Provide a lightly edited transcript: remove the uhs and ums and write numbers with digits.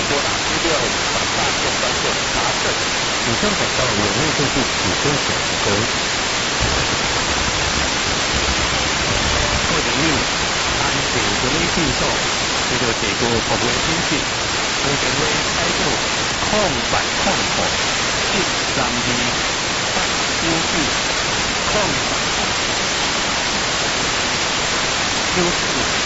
拨打168888查证。 以上广告由内政部主动所提供。 各朋友，安全管理线索，这个提供服务信息，打电话采购0800-132-899-94。